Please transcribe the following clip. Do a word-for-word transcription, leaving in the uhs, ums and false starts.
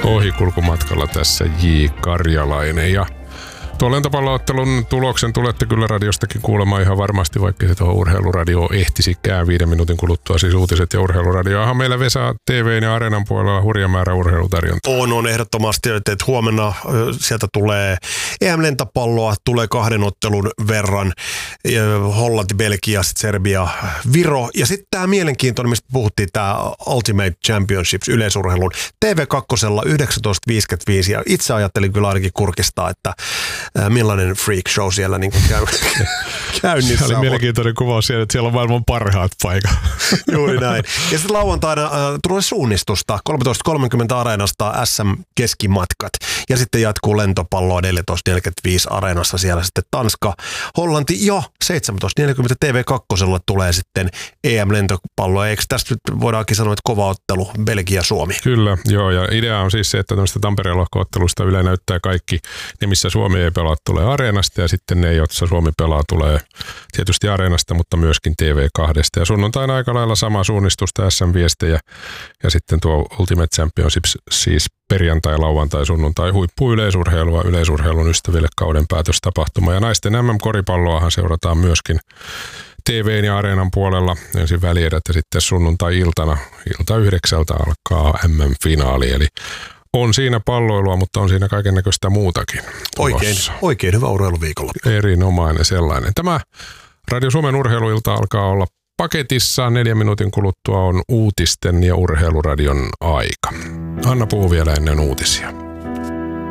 Ohikulkumatkalla tässä J. Karjalainen ja tuon lentopalloottelun tuloksen tulette kyllä radiostakin kuulemaan ihan varmasti, vaikka se tuohon urheiluradioon ehtisikään viiden minuutin kuluttua. Siis uutiset ja urheiluradioahan meillä Vesa T V:n ja Areenan puolella hurja määrä urheilutarjontaa. On, on ehdottomasti, että huomenna sieltä tulee E M-lentopalloa, tulee kahden ottelun verran. Hollanti, Belgia, sitten Serbia, Viro. Ja sitten tämä mielenkiintoinen, mistä puhuttiin, tämä Ultimate Championships yleisurheilun T V kaksi yhdeksäntoista viisikymmentäviisi. Ja itse ajattelin kyllä ainakin kurkistaa, että millainen freak show siellä niin kuin käy, käynnissä. Se oli mielenkiintoinen kuvaus siellä, että siellä on maailman parhaat paikat. Juuri näin. Ja sitten lauantaina äh, tulee suunnistusta kolmetoista kolmekymmentä Areenasta S M-keskimatkat. Ja sitten jatkuu lentopalloa neljätoista neljäkymmentäviisi Areenassa siellä sitten Tanska, Hollanti ja seitsemäntoista neljäkymmentä T V kaksi tulee sitten E M-lentopalloa. Eikö tästä voidaankin sanoa, että kova ottelu Belgia-Suomi? Kyllä, joo. Ja idea on siis se, että tämmöistä Tampereen lohko-ottelusta Yle näyttää kaikki ne, missä Suomi ei pelaa, tulee Areenasta ja sitten ne, joissa Suomi pelaa, tulee tietysti Areenasta, mutta myöskin T V kaksi. Ja sunnuntaina aika lailla sama suunnistusta S M-viestejä ja sitten tuo Ultimate Championships siis perjantai, lauantai, sunnuntai huippuyleisurheilua yleisurheilun ystäville kauden päätöstapahtuma. Ja naisten M M-koripalloahan seurataan myöskin T V:n ja Areenan puolella ensin välierät ja sitten sunnuntai-iltana, ilta yhdeksältä alkaa M M-finaali. Eli on siinä palloilua, mutta on siinä kaiken näköistä muutakin. Oikein, oikein hyvä urheiluviikolla. Erinomainen sellainen. Tämä Radio Suomen urheiluilta alkaa olla paketissa. Neljän minuutin kuluttua on uutisten ja urheiluradion aika. Anna puhuu vielä ennen uutisia.